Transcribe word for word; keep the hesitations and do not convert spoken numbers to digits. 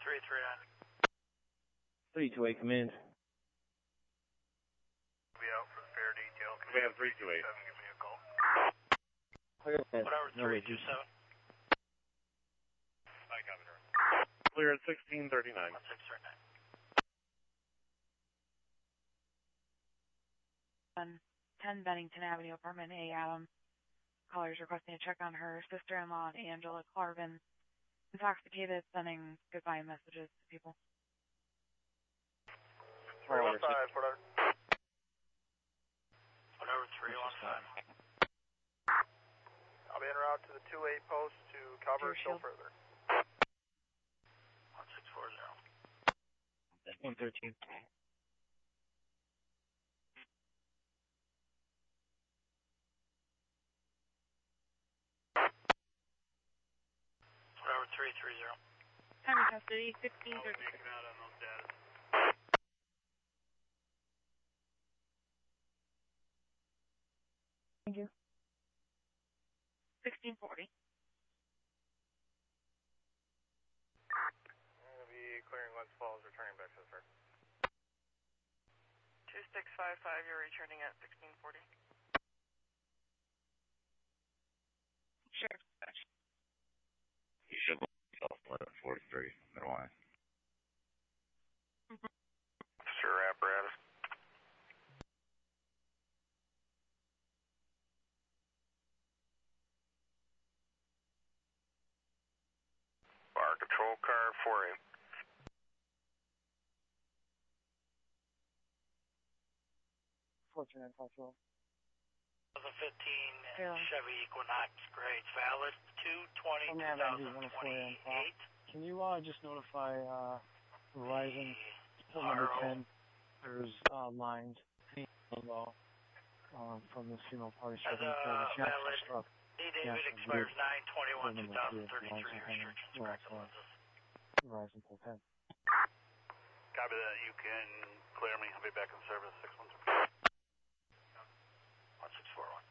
three three nine. three two eight, come in. Be out for the fair detail. We have three two eight. Give me a call. Whatever, three two seven. I got it. Clear at sixteen thirty-nine. one six three nine. ten Bennington Avenue, apartment A, Adam. Caller is requesting a check on her sister-in-law, Angela Clarvin, intoxicated, sending goodbye messages to people. three one five, whatever. Whatever, three one five. I'll be en route to the two eight post to cover still further. one six four zero. one thirteen. Whatever, three three zero. Time in custody, sixteen thirty-six. Out on those data. Thank you. sixteen forty. I'm going to be clearing Glens Falls, returning back to the fair. two six five five, you're returning at sixteen forty. Sheriff's dispatch. You should yourself eleven forty-three, middle line. Sure, apparatus. Bar control car four eight. fourteen and five twelve. twenty fifteen Yeah. Chevy Equinox grades valid two twenty I'm two gonna have that thousand one for you. twenty-eight. Can you uh, just notify uh, Verizon, The number R O. ten, there's uh, lines below um, from the female party As serving a service. Yeah, valid stuff. D Yeah, David so expires we're- nine twenty-one we're two number thousand two, thirty-three. Verizon Restrictions We're correct also lenses. Verizon full ten. Copy that. You can clear me. I'll be back in service. six one two. one six four one.